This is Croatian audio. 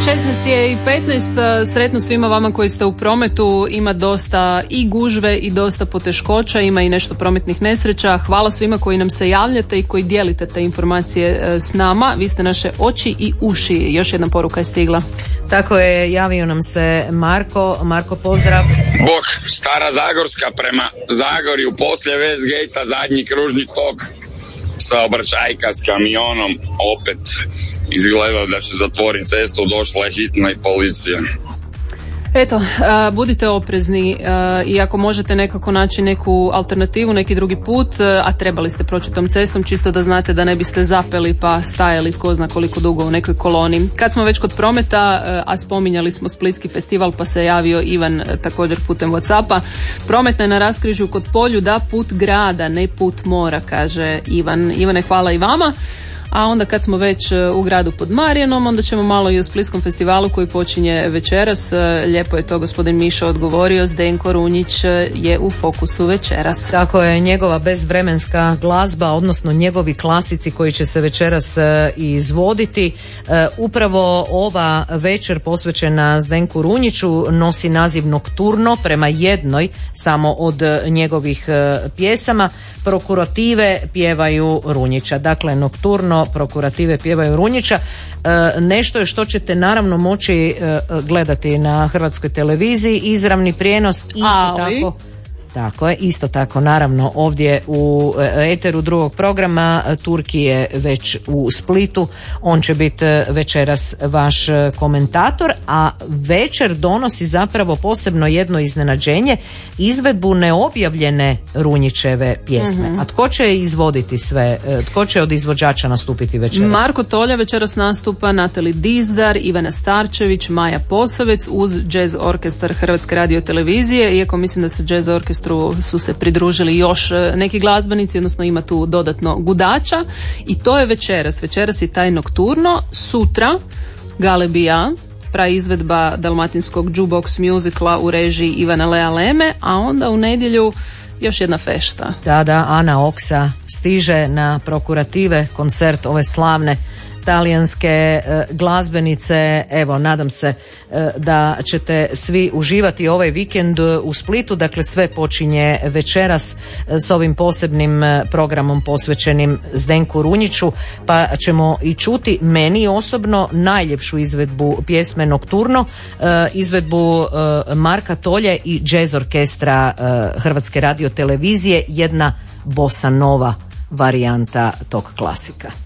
16:15, sretno svima vama koji ste u prometu, ima dosta i gužve i dosta poteškoća, ima i nešto prometnih nesreća. Hvala svima koji nam se javljate i koji dijelite te informacije s nama, vi ste naše oči i uši. Još jedna poruka je stigla. Tako je, javio nam se Marko, pozdrav. Bok, Stara Zagorska prema Zagorju, poslije Westgate-a, zadnji kružni tok, saobraćajka s kamionom, opet izgleda da će zatvoriti cestu, došla je hitna i policija. Eto, budite oprezni i ako možete nekako naći neku alternativu, neki drugi put, a trebali ste proći tom cestom, čisto da znate da ne biste zapeli pa stajali tko zna koliko dugo u nekoj koloni. Kad smo već kod prometa, a spominjali smo Splitski festival pa se javio Ivan također putem WhatsAppa. Prometna je na raskrižju kod Poljuda, put grada, ne put mora, kaže Ivan. Ivane, hvala i vama. A onda kad smo već u gradu pod Marijanom, onda ćemo malo i o Splitskom festivalu koji počinje večeras. Lijepo je to gospodin Mišo odgovorio, Zdenko Runjić je u fokusu večeras. Tako je, njegova bezvremenska glazba, odnosno njegovi klasici koji će se večeras izvoditi. Upravo ova večer posvećena Zdenku Runjiću nosi naziv Nokturno, prema jednoj samo od njegovih pjesama. Prokurative pjevaju Runjića. Dakle, Nokturno, Prokurative pjevaju Runjića. Nešto je što ćete naravno moći gledati na Hrvatskoj televiziji, izravni prijenos, isto tako naravno ovdje u eteru drugog programa. Turki je već u Splitu, on će biti večeras vaš komentator, a večer donosi zapravo posebno jedno iznenađenje, izvedbu neobjavljene Runjićeve pjesme. A tko će izvoditi sve? Tko će od izvođača nastupiti večeras? Marko Tolja večeras nastupa, Natali Dizdar, Ivana Starčević, Maja Posavec uz Jazz Orkestar Hrvatske radiotelevizije, iako mislim da se Jazz Orkestru su se pridružili još neki glazbenici, odnosno ima tu dodatno gudača, i to je večeras i taj Nokturno. Sutra Galebija, praizvedba dalmatinskog jukebox musicala u režiji Ivana Lea Leme, a onda u nedjelju još jedna fešta. Da, Ana Oksa stiže na Prokurative, koncert ove slavne talijanske glazbenice. Evo, nadam se da ćete svi uživati ovaj vikend u Splitu. Dakle, sve počinje večeras s ovim posebnim programom posvećenim Zdenku Runjiću, pa ćemo i čuti meni osobno najljepšu izvedbu pjesme Nokturno, izvedbu Marka Tolje i Jazz Orkestra Hrvatske radiotelevizije, jedna bossa nova varijanta tog klasika.